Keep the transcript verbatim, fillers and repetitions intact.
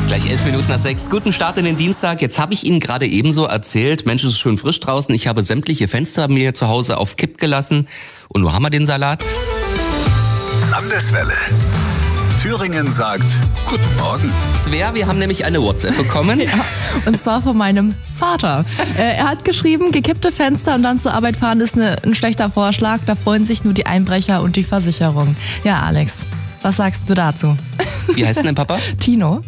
Gleich elf Minuten nach sechs. Guten Start in den Dienstag. Jetzt habe ich Ihnen gerade ebenso erzählt, Mensch, es ist schön frisch draußen. Ich habe sämtliche Fenster mir zu Hause auf Kipp gelassen. Und wo haben wir den Salat? Landeswelle. Thüringen sagt Guten Morgen. Svea, wir haben nämlich eine WhatsApp bekommen. Ja, und zwar von meinem Vater. Äh, er hat geschrieben, gekippte Fenster und dann zur Arbeit fahren ist eine, ein schlechter Vorschlag. Da freuen sich nur die Einbrecher und die Versicherung. Ja, Alex, was sagst du dazu? Wie heißt denn dein Papa? Tino.